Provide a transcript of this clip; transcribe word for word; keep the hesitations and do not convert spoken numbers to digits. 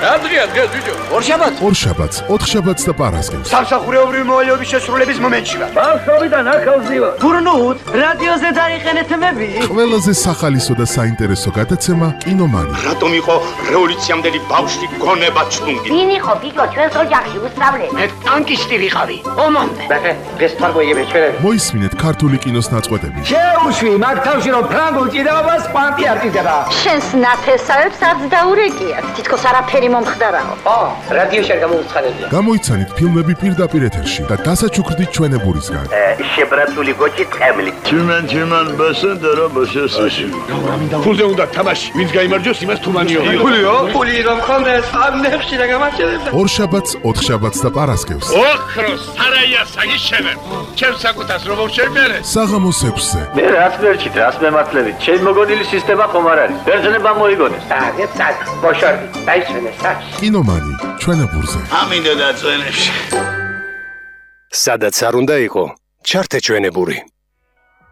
რა დღეა დღეს ბიჭო? ორშაბათს. ორშაბათს, ოთხშაბათს და პარასკევს. სამსახურეობრივი მოვალეობის შესრულების მომენტში ვარ. ბავშვობიდან ახალზივა. გურნუთ, რადიოზე დაიყენეთ მები. ყველაზე სახალისო და საინტერესო გადაცემა კინომანი. რატომ იყო რევოლუციამდელი ბავშვი გონება ჩუნგი? ვინ იყო ბიჭო ჩვენს ოჯახში უსწავლე? მე ტანკისტი ვიყავი. ომამდე. ბახე, ეს თარგოიები ჩვენები. მოისმინეთ ქართული კინოს ნაწყვეტები. შეუშვი მაგ თავში რომ ფრანგულ ჭიდაობას კვანტი არტიზება. შენს ნათესავებს არც დაურეკიათ. თითქოს არაფერი მომხდარაო. ო, რადიოში არ გამოუცხადებია. გამოიცანით ფილმები პირდაპირ ეთერში და დასაჩუქრდით ჩვენებურისგან. შებრაცული გოჭი ტყემლი. Tümen tümen basın da robası sushi. ფულზე უნდა თამაში, ვინც გაიმარჯვოს, იმას თუმანიო. ფულიო? ფული რომ ხონდეს, ამ ნებში რა გამარჯვებდა. ორშაბათს, ოთხშაბათს და პარასკევს. ოქროს სარაია საგიშენებ. ჩემს საკუთას რომ შევმერე. საღამოს ექვსზე. მე რას ვერჩით, რას მემართლებით? ჩემ მოგონილი სისტემა ხომ არ არის. ბერძნება მოიგონეს. აგე წაკ, ბოშორდი, დაიშვენე საჩ. კინომანი, ჩვენებურზე. ამინდა დაწვენებში. სადაც არ უნდა იყო, ჩართე ჩვენებური.